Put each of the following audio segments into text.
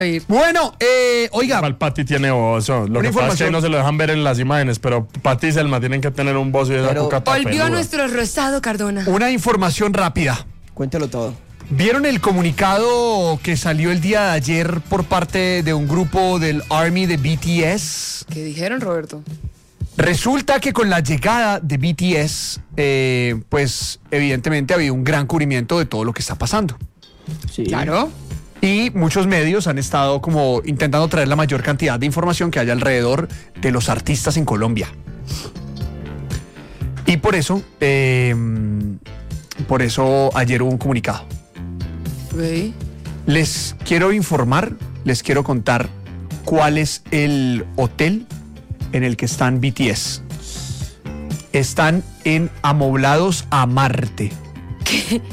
Bueno, oiga. Igual Patty tiene bozo. Lo que pasa es que no se lo dejan ver en las imágenes, pero Patty y Selma tienen que tener un bozo y esa coca tan Volvió peluda. nuestro rosado Cardona. Una información rápida. Cuéntalo todo. ¿Vieron el comunicado que salió el día de ayer por parte de un grupo del Army de BTS? ¿Qué dijeron, Roberto? Resulta que con la llegada de BTS, pues evidentemente había un gran cubrimiento de todo lo que está pasando. Sí. Claro. Y muchos medios han estado como intentando traer la mayor cantidad de información que haya alrededor de los artistas en Colombia. Y por eso ayer hubo un comunicado. Okay. Les quiero informar, les quiero contar cuál es el hotel en el que están BTS. Están en Amoblados a Marte. ¿Qué?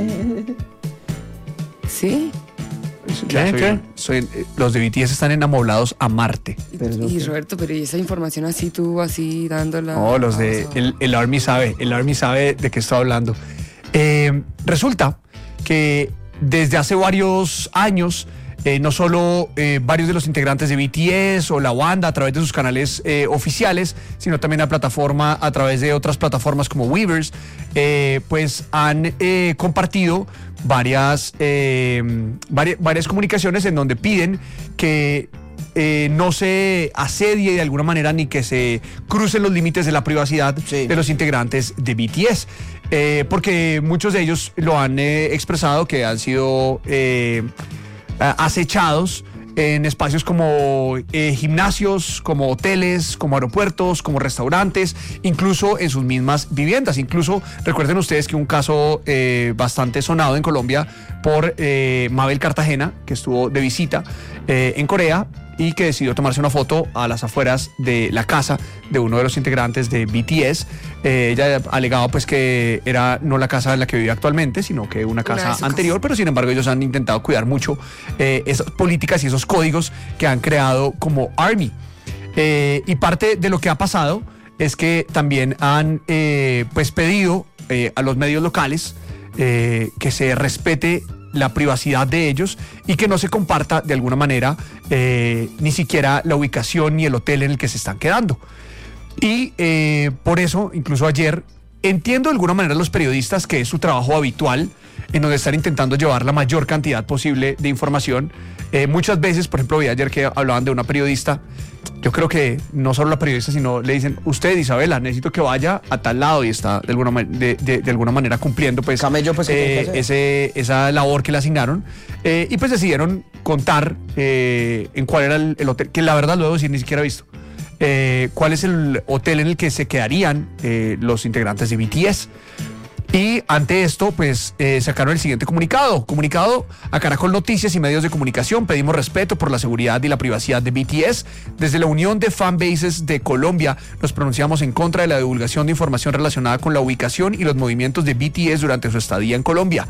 ¿Sí? ¿Qué? Los de BTS están en Amoblados a Marte. Y Roberto, pero ¿y esa información así tú, así dándola? No, los de el Army sabe de qué estoy hablando. Resulta que desde hace varios años, no solo varios de los integrantes de BTS o la banda a través de sus canales oficiales, sino también a través de otras plataformas como Weverse, pues han compartido varias comunicaciones en donde piden que no se asedie de alguna manera ni que se crucen los límites de la privacidad de los integrantes de BTS. Porque muchos de ellos lo han expresado que han sido acechados en espacios como gimnasios, como hoteles, como aeropuertos, como restaurantes, incluso en sus mismas viviendas. Incluso recuerden ustedes que un caso bastante sonado en Colombia por Mabel Cartagena, que estuvo de visita en Corea y que decidió tomarse una foto a las afueras de la casa de uno de los integrantes de BTS. Ella alegaba pues que era no la casa en la que vive actualmente, sino que una casa anterior, pero sin embargo ellos han intentado cuidar mucho esas políticas y esos códigos que han creado como Army. Y parte de lo que ha pasado es que también han pues pedido a los medios locales que se respete la privacidad de ellos y que no se comparta de alguna manera ni siquiera la ubicación ni el hotel en el que se están quedando. Y por eso, incluso ayer, entiendo de alguna manera a los periodistas que es su trabajo habitual en donde están intentando llevar la mayor cantidad posible de información. Muchas veces, por ejemplo, vi ayer que hablaban de una periodista. Yo creo que no solo la periodista, sino le dicen, usted, Isabela, necesito que vaya a tal lado, y está de alguna manera cumpliendo pues, esa labor que le asignaron. Y pues decidieron contar en cuál era el hotel, que la verdad lo debo decir, ni siquiera he visto. Cuál es el hotel en el que se quedarían los integrantes de BTS. Y ante esto, pues sacaron el siguiente comunicado a Caracol Noticias y medios de comunicación. Pedimos respeto por la seguridad y la privacidad de BTS. Desde la Unión de Fanbases de Colombia nos pronunciamos en contra de la divulgación de información relacionada con la ubicación y los movimientos de BTS durante su estadía en Colombia.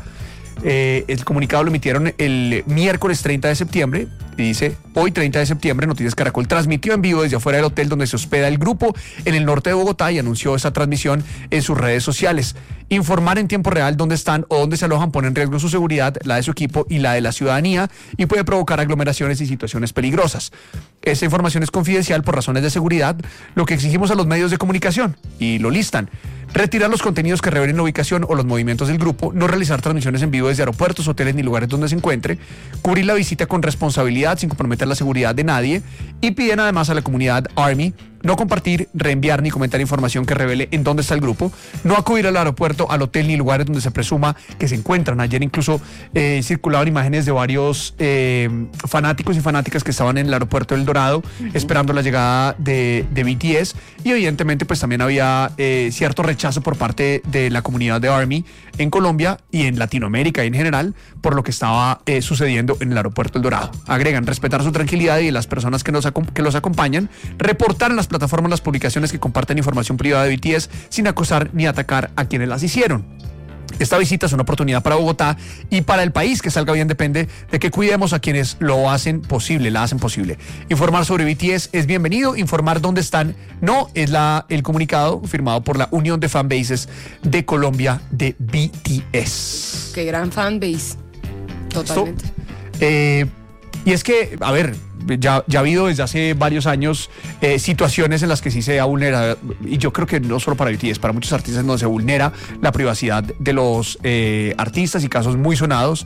El comunicado lo emitieron el miércoles 30 de septiembre y dice: hoy 30 de septiembre Noticias Caracol transmitió en vivo desde afuera del hotel donde se hospeda el grupo en el norte de Bogotá y anunció esa transmisión en sus redes sociales. Informar en tiempo real dónde están o dónde se alojan pone en riesgo su seguridad, la de su equipo y la de la ciudadanía, y puede provocar aglomeraciones y situaciones peligrosas. Esta información es confidencial por razones de seguridad, lo que exigimos a los medios de comunicación, y lo listan: retirar los contenidos que revelen la ubicación o los movimientos del grupo, no realizar transmisiones en vivo desde aeropuertos, hoteles ni lugares donde se encuentre, cubrir la visita con responsabilidad sin comprometer la seguridad de nadie, y piden además a la comunidad Army no compartir, reenviar ni comentar información que revele en dónde está el grupo, no acudir al aeropuerto, al hotel ni lugares donde se presuma que se encuentran. Ayer incluso circulaban imágenes de varios fanáticos y fanáticas que estaban en el aeropuerto del Dorado esperando la llegada de BTS, y evidentemente pues también había cierto rechazo por parte de la comunidad de Army en Colombia y en Latinoamérica y en general por lo que estaba sucediendo en el aeropuerto del Dorado. Agregan: respetar su tranquilidad y de las personas que los acompañan, reportar en las plataformas las publicaciones que comparten información privada de BTS sin acosar ni atacar a quienes las hicieron. Esta visita es una oportunidad para Bogotá y para el país. Que salga bien depende de que cuidemos a quienes la hacen posible. Informar sobre BTS es bienvenido, informar dónde están no. Es el comunicado firmado por la Unión de Fanbases de Colombia de BTS. Qué gran fanbase. Totalmente. Y es que, a ver, ya ha habido desde hace varios años situaciones en las que sí se ha vulnerado, y yo creo que no solo para BTS, para muchos artistas donde se vulnera la privacidad de los artistas, y casos muy sonados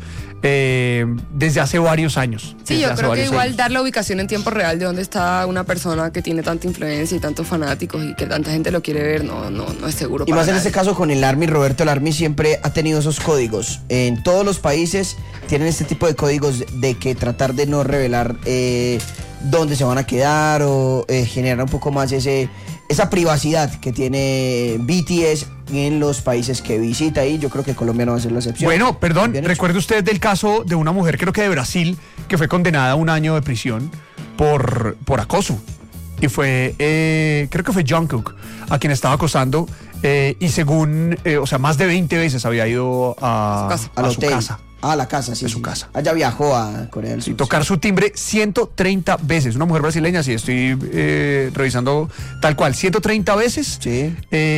desde hace varios años. Sí, yo creo que igual dar la ubicación en tiempo real de dónde está una persona que tiene tanta influencia y tantos fanáticos y que tanta gente lo quiere ver, no es seguro. Y más en este caso con el ARMY, Roberto, el ARMY siempre ha tenido esos códigos. En todos los países tienen este tipo de códigos de que tratar de no revelar dónde se van a quedar o generar un poco más esa privacidad que tiene BTS en los países que visita, y yo creo que Colombia no va a ser la excepción. Bueno, perdón, recuerde usted del caso de una mujer, creo que de Brasil, que fue condenada a 1 año de prisión por acoso. Y fue, creo que fue Jungkook a quien estaba acosando, y según, o sea, más de 20 veces había ido a su casa. Ah, la casa, sí. De su casa. Allá viajó a Corea del Sur. Y tocar su timbre 130 veces. Una mujer brasileña, sí, estoy revisando tal cual, 130 veces. Sí.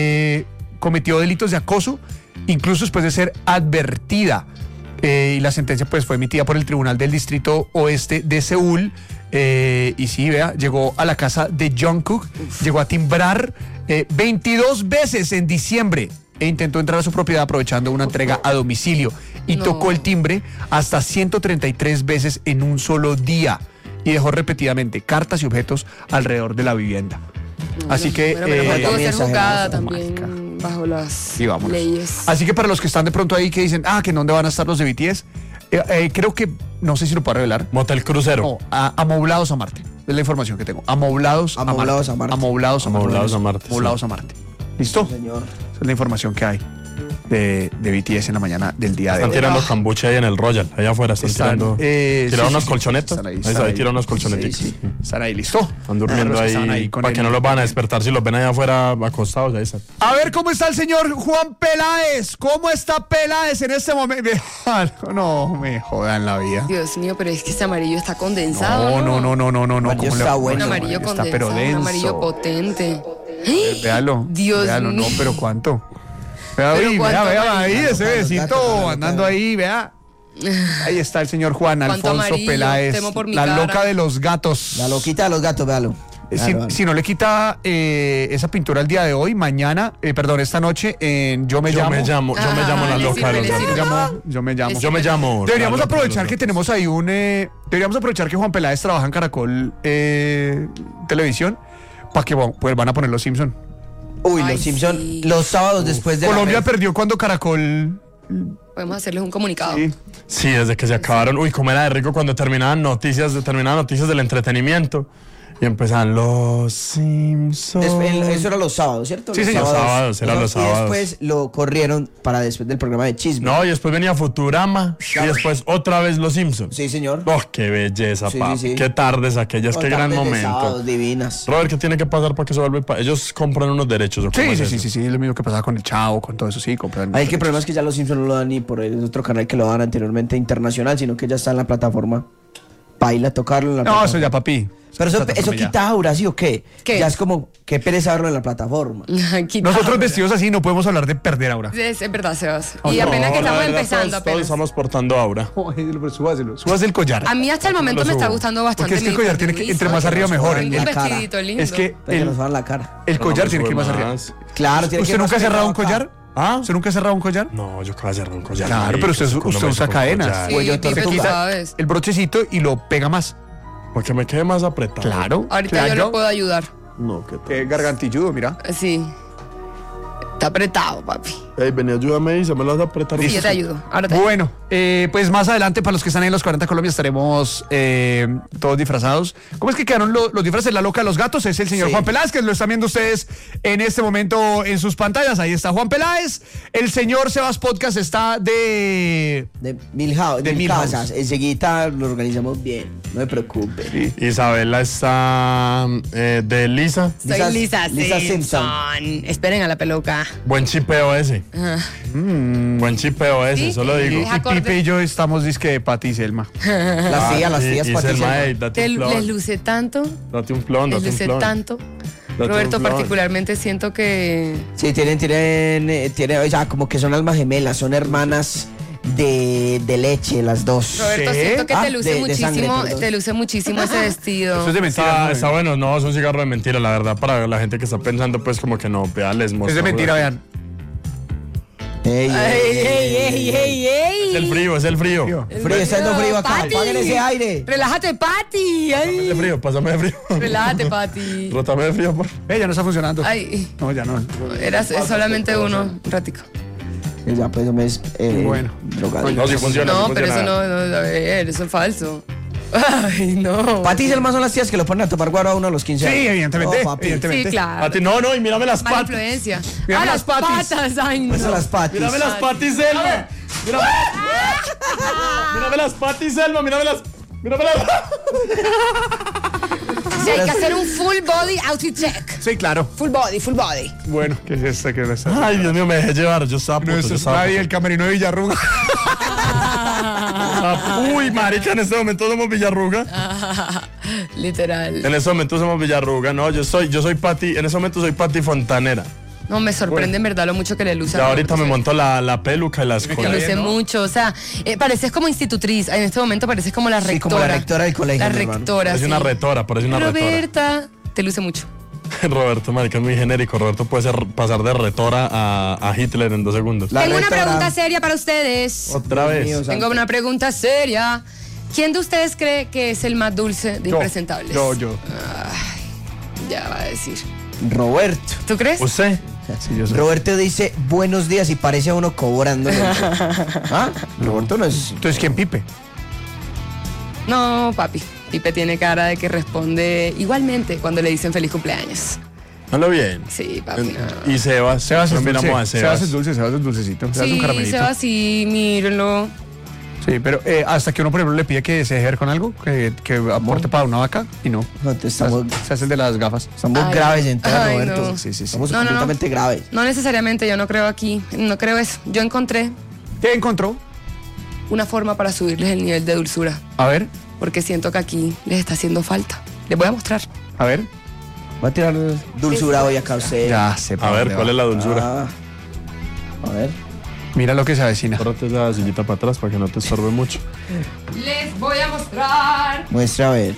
Cometió delitos de acoso, incluso después de ser advertida. Y la sentencia pues fue emitida por el Tribunal del Distrito Oeste de Seúl. Y sí, vea, llegó a la casa de Jungkook, llegó a timbrar 22 veces en diciembre e intentó entrar a su propiedad aprovechando una entrega a domicilio, y tocó el timbre hasta 133 veces en un solo día, y dejó repetidamente cartas y objetos alrededor de la vivienda. Así que pero pudo ser juzgada también bajo las leyes. Así que para los que están de pronto ahí que dicen, que ¿dónde van a estar los de BTS? Creo que, no sé si lo puedo revelar. Motel Crucero. No, amoblados a Marte. Es la información que tengo. Amoblados a Marte. Amoblados a Marte. ¿Listo? Sí, señor. Esa es la información que hay de BTS en la mañana del día de hoy. Están tirando kombucha ahí en el Royal, allá afuera están tiraron unas colchonetas. Ahí tiraron unas colchonetas. Sí. Están ahí, ¿listo? Están durmiendo ahí para que no los van a despertar si los ven allá afuera acostados. Ahí están. A ver cómo está el señor Juan Peláez. ¿Cómo está Peláez en este momento? No me jodan la vida. Dios mío, pero es que este amarillo está condensado. No. Está bueno. Un amarillo condensado, un amarillo potente. Véalo. Dios mío. No, pero ¿cuánto? Vea ahí, ese besito andando ahí, vea. Ahí está el señor Juan Alfonso Peláez, la loca de los gatos. La loquita de los gatos, véalo. Si no le quita esa pintura el día de hoy, mañana, esta noche en Yo me llamo la loca de los gatos. Yo me llamo. Deberíamos aprovechar que tenemos ahí deberíamos aprovechar que Juan Peláez trabaja en Caracol Televisión, para que van a poner Los Simpson. Uy, Los Simpson, sí. Los sábados después de Colombia perdió cuando Caracol... Podemos hacerles un comunicado. Sí, desde que se acabaron. Uy, cómo era de rico cuando terminaban noticias del entretenimiento. Y empezaban Los Simpsons. Eso era los sábados, ¿cierto? Sí, los sábados. Los sábados. Y después lo corrieron para después del programa de chisme. No, y después venía Futurama. Y después otra vez Los Simpsons. Sí, señor. Oh, qué belleza, papi. Sí. Qué tardes aquellas, qué gran momento. Sábados divinas. Robert, ¿qué tiene que pasar para que se vuelva? Ellos compran unos derechos. Sí, lo mismo que pasaba con el Chavo, con todo eso, sí, compran. El problema es que ya Los Simpsons no lo dan ni por el otro canal que lo dan anteriormente internacional, sino que ya está en la plataforma. Baila, tocarlo en la plataforma. Eso ya, papi. Pero eso quita aura, ¿sí o qué? Ya es como, qué pereza verlo en la plataforma. Nosotros vestidos así no podemos hablar de perder aura. Es verdad, Sebas. Y apenas que estamos empezando. Todos estamos portando aura. Subas el collar. A mí hasta el momento me está gustando bastante. Porque es que el collar tiene que, entre más arriba mejor. Un vestidito lindo. Es que nos van la cara. El collar tiene que ir más arriba. Claro, tiene que ir más. ¿Usted nunca ha cerrado un collar? ¿Usted nunca ha cerrado un collar? No, yo acabo de cerrar un collar. Claro, pero usted usa cadenas. El brochecito y lo pega más. Porque me quede más apretado. Claro. Ahorita yo le puedo ayudar. No, qué gargantilludo, mira. Sí. Está apretado, papi. Vení, ayúdame y se me lo vas a apretar. Sí, yo te ayudo. Bueno, pues más adelante, para los que están ahí en los 40 Colombia, estaremos todos disfrazados. ¿Cómo es que quedaron los disfraces? La loca de los gatos es el señor Juan Peláez, que lo están viendo ustedes en este momento en sus pantallas. Ahí está Juan Peláez. El señor Sebas Podcast está de Milhouse. Enseguida lo organizamos bien, no me preocupe. Sí. Isabela está de Lisa. Soy Lisa Simpson. Esperen a la peluca. Buen chipeo ese. Buen chipeo ese, solo digo. Y Pipe y yo estamos disque de Pati y Selma. Las tías Pati y Selma. ¿Les luce tanto? Date un plon, ¿Les luce tanto? Roberto, particularmente siento que... Sí, tienen, o sea, como que son almas gemelas, son hermanas de leche, las dos. Roberto, ¿Qué? siento que Ah, te luce de muchísimo, sangre, perdón. te luce muchísimo ese vestido. Eso es de mentira. Está bueno, no, es un cigarro de mentira, la verdad, para la gente que está pensando, pues, como que no, vea, les muestro. Es de mentira, vean. Ey, Es el frío, es el frío. Frío, está haciendo frío acá. Pati. Apaguen ese aire. Relájate, Pati. Pásame de frío, pásame de frío. Relájate, Pati. Rótame de frío, por Ya no está funcionando. Ay, No, ya no. es solamente uno, un ratico. Ya, pues, me es Bueno. drogado. No, si funciona, No, sí pero eso funciona. no, a ver, eso es falso. Ay, no. Pati y Selma son las tías que lo ponen a tomar guaro a uno a los 15 años. Sí, evidentemente. Oh, papi. evidentemente. Sí, claro. Pati, no, y mírame las Mala patas. influencia. Mírame Las las patis. patas, ay, no. Esas son las patis. Mírame las patis, Selma. Mírame las patis, Selma. Mírame las. Sí, hay que hacer un full body outfit check. Sí, claro. Full body, full body. Bueno, ¿qué es esta? ¿Qué es esta? Ay, Dios mío, me dejé llevar. Yo estaba a punto, No, yo eso es estaba a nadie, punto. el camerino de Villarruga. Uy, marica, en este momento somos Villarruga. Literal. En este momento somos Villarruga. No, yo soy Pati. En este momento soy Pati Fontanera. No, me sorprende en verdad lo mucho que le luce. Ya ahorita me monto la peluca y las Que colas. luce ¿no? mucho, o sea, pareces como institutriz, en este momento pareces como la rectora. Sí, como la rectora del colegio, La mi hermano. rectora, Parece sí. una retora, parece una retora. Roberta, te luce mucho. Roberto, marica, es muy genérico. Roberto puede pasar de retora a Hitler en 2 segundos. La Tengo una rectora. pregunta seria para ustedes. Otra Dios vez. mío, Tengo una pregunta seria. ¿Quién de ustedes cree que es el más dulce de Yo, impresentables? yo. Ya va a decir. Roberto. ¿Tú crees? ¿Usted? Sí, yo soy. Roberto dice buenos días y parece a uno cobrando. ¿Ah? Roberto no es. Entonces, ¿quién Pipe? No, papi. Pipe tiene cara de que responde igualmente cuando le dicen feliz cumpleaños. Hazlo bien. Sí, papi. No. Y Sebas. Sebas es Nos miramos a dulce. Sebas. Sebas es dulce, Sebas es dulcecito. Sebas es un Sí, caramelito. se va así, mírenlo. Sí, pero hasta que uno, por ejemplo, le pide que se deje ver con algo, que aporte para una vaca, y no. No, te estamos, Se hace el de las gafas. estamos Ay, graves en todo, ay, Roberto. no. Sí, sí, sí. Estamos No, no, no. completamente graves. No necesariamente, yo no creo aquí, no creo eso. Yo encontré ¿Qué encontró? una forma para subirles el nivel de dulzura, A ver, porque siento que aquí les está haciendo falta. Les voy a mostrar. a ver. Voy a tirar dulzura hoy acá a usted. Ya sé. A ver, ¿cuál es la dulzura? Ah. A ver. Mira lo que se avecina. Córrate esa sillita para atrás para que no te estorbe mucho. Les voy a mostrar. Muestra a ver.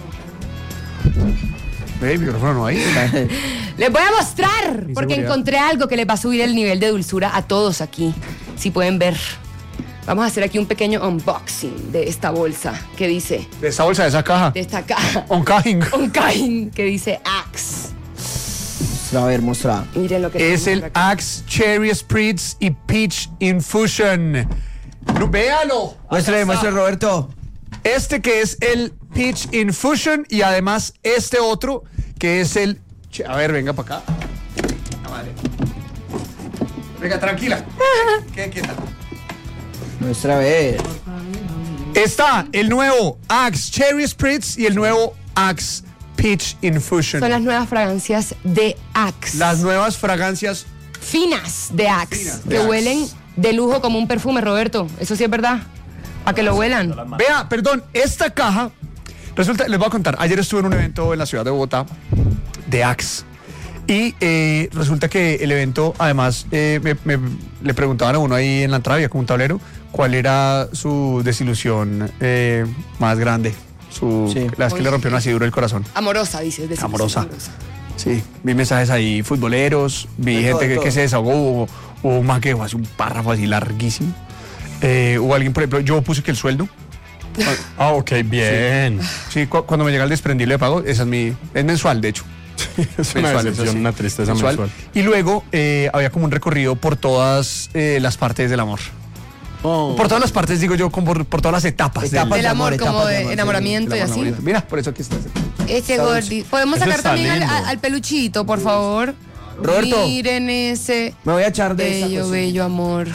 Ve, el micrófono ahí. Les voy a mostrar, porque seguridad. encontré algo que les va a subir el nivel de dulzura a todos aquí. Si pueden ver. Vamos a hacer aquí un pequeño unboxing de esta bolsa que dice, De esa bolsa, de esa caja. de esta caja, Oncajing. un cajín que dice Axe. A ver, muestra. Miren lo que Es tenemos el por acá. Axe Cherry Spritz y Peach Infusion. No, véalo. Muestre, muestre, Roberto. Este que es el Peach Infusion y además este otro que es el... A ver, venga para acá. Ah, vale. Venga, tranquila. Quede quieta. Muestra a ver. Está el nuevo Axe Cherry Spritz y el nuevo Axe Peach Infusion. Son las nuevas fragancias de Axe. Las nuevas fragancias. finas de Axe, Finas de que Axe. huelen de lujo como un perfume, Roberto. Eso sí es verdad. Para que lo huelan. Vea, perdón, esta caja. Resulta, les voy a contar. Ayer estuve en un evento en la ciudad de Bogotá de Axe. Y resulta que el evento, además, le preguntaban a uno ahí en la entrada, había como un tablero, cuál era su desilusión más grande. Sí. La vez que le rompieron así duro el corazón. Amorosa, dices. Amorosa. Sí, vi mensajes ahí futboleros, vi De gente todo, que todo. se desahogó, hubo un man que hace un párrafo así larguísimo. Hubo alguien, por ejemplo, yo puse que el sueldo. Ah, ok, bien. Sí, cuando me llega el desprendible de pago, esa es mensual, de hecho. Es una Mensual, decepción, eso sí. una tristeza mensual. Y luego había como un recorrido por todas las partes del amor. Por todas las partes, digo yo, como por todas las etapas. Etapas. Del amor, etapas como de de amor, sí, enamoramiento del y así. enamoramiento. Mira, por eso aquí está. Ese gordi. Podemos Eso sacar está también lindo. al peluchito, por favor. Roberto. Miren ese Me voy a echar de esta bello, cosa. bello amor.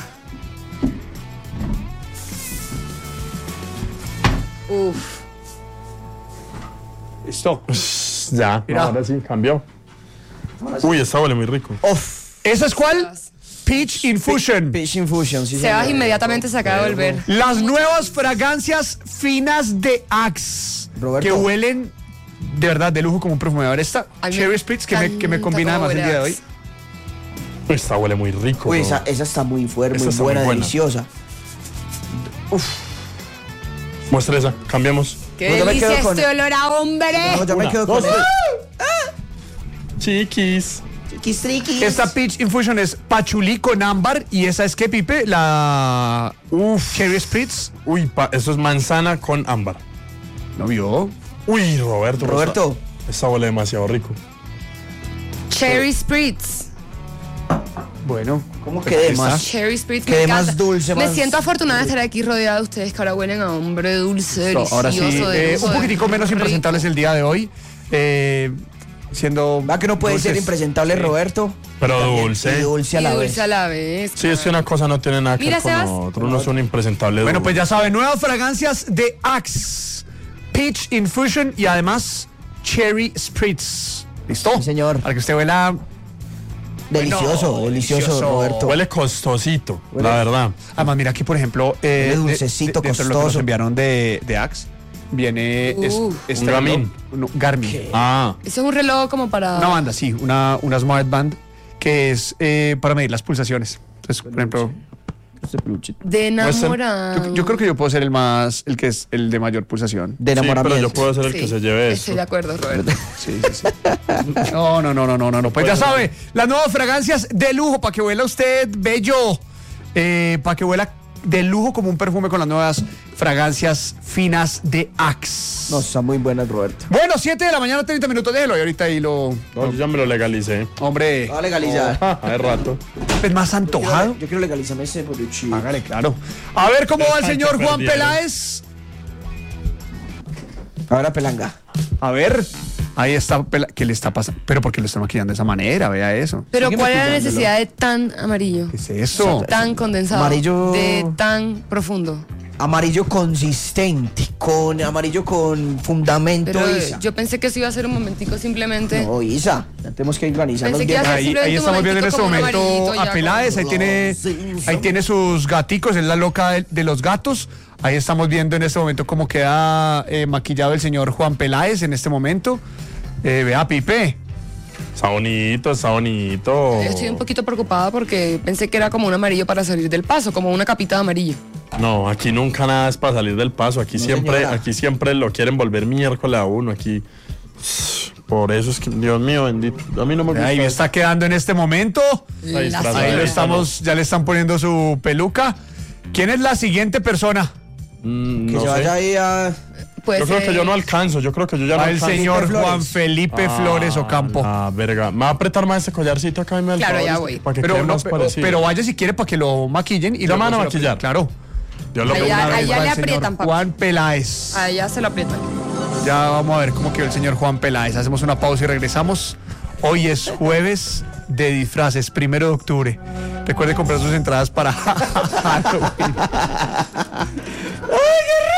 Uf. Listo. Ya, Mira. ahora sí, cambió. Uy, esta huele muy rico. Uf. ¿Esa es cuál? Peach Infusion. Peach Infusion, sí, Sebas señor. inmediatamente se acaba de volver. Las nuevas fragancias finas de Axe. Roberto. Que huelen de verdad de lujo como un perfume. A ver, esta A mí me Cherry Spritz que me encanta combina cómo además el huele día de hoy. Axe. Esta huele muy rico. Uy, bro. esa está muy fuerte, Esa muy está muy buena, buena. deliciosa. Muestra esa, cambiamos. ¡Qué No, yo me quedo delicia con- este olor a hombre! No, yo me Una, quedo dos, con él. Chiquis. Triquis, triquis. Esta Peach Infusion es pachulí con ámbar y esa es que, Pipe, la Cherry Spritz. Uy, eso es manzana con ámbar. ¿No vio? Uy, Roberto. Roberto. Esta huele demasiado rico. Cherry Spritz. Bueno. ¿Cómo pues quedé ahí está. más? Cherry Spritz. Quede me más encanta. dulce, Me más- siento afortunada de estar aquí rodeada de ustedes que ahora huelen a hombre dulce, delicioso. Ahora sí, de un poquitico menos rico. impresentables el día de hoy. Siendo. ¿Va que no puede dulces. ser impresentable, Sí. Roberto? Pero También, dulce. Y dulce a Y la dulce vez. a la vez. Sí, es que una cosa no tiene nada que Mira, ver con Sebas. otro. Uno es un impresentable. Bueno, duro. pues ya saben, nuevas fragancias de Axe, Peach Infusion y además Cherry Spritz. ¿Listo? Sí, señor. Para que usted huela. Delicioso, Bueno, delicioso, delicioso. Roberto. Huele costosito, Huele- la verdad. Además, mira aquí, por ejemplo, dulcecito, dentro de lo que nos costoso. enviaron de Axe, viene este Un Garmin. reloj, no, Garmin. Ah, Eso es un reloj como para... Una banda, sí, una Smart Band que es para medir las pulsaciones. Entonces, por ejemplo, De enamorado. yo creo que yo puedo ser el que es el de mayor pulsación. De sí, pero enamoramiento. yo puedo ser el Sí, que se lleve eso. Estoy de acuerdo, Roberto. Sí, sí, sí. No. Pues ya sabe, las nuevas fragancias de lujo para que huela usted bello, para que huela de lujo como un perfume con las nuevas fragancias finas de Axe. No, está muy buena, Roberto. Bueno, 7 de la mañana, 30 minutos, déjelo y ahorita ahí lo... No, yo ya me lo legalicé. Hombre, Va a legalizar. Hace rato. es más antojado. Yo quiero legalizarme ese boruchi. Hágale, claro. A ver cómo va el Ay, señor qué Juan perdieron. Peláez. Ahora pelanga. A ver, ahí está, ¿qué le está pasando? Pero ¿por qué lo está maquillando de esa manera? Vea eso. Pero Sígueme ¿cuál es la pillándolo. necesidad de tan amarillo? ¿Qué es eso? Tan condensado. Amarillo- De tan profundo. Amarillo consistente, amarillo con fundamento, Pero Isa. yo pensé que eso iba a ser un momentico simplemente. No, Isa, ya tenemos que organizarnos Pensé que bien. iba a ser Ahí simplemente un estamos viendo en este momentico como un momento amarillito a ya Peláez, como- ahí tiene sus gaticos, es la loca de los gatos. Ahí estamos viendo en este momento cómo queda maquillado el señor Juan Peláez en este momento. Vea, Pipe. Está bonito, está bonito. Estoy un poquito preocupada porque pensé que era como un amarillo para salir del paso, como una capita de amarillo. No, aquí nunca nada es para salir del paso. Aquí No, siempre, señora. aquí siempre lo quieren volver miércoles a uno. Aquí. Por eso es que, Dios mío, bendito. A mí no me gusta. Ahí está quedando en este momento. Esa disfrazada Ahí lo de estamos, ya le están poniendo su peluca. ¿Quién es la siguiente persona? Que no se sé. vaya ahí a... Puede Yo creo ser- que yo no alcanzo. Yo creo que yo ya no El alcanzo. señor Flores. Juan Felipe Flores Ocampo. Ah, verga. Me va a apretar más ese collarcito acá y me Claro, ya voy. Para que Pero, quede no, más parecido. pero vaya si quiere para que lo maquillen y Ya luego me van a se lo- maquillar. Claro. Dios lo Allá- bendiga. allá Va le el señor aprietan, papi. Juan Peláez. Ah, ya se lo aprietan. Ya vamos a ver cómo quedó el señor Juan Peláez. Hacemos una pausa y regresamos. Hoy es jueves de disfraces, 1 de octubre. Recuerde comprar sus entradas para Halloween. ¡Ay, qué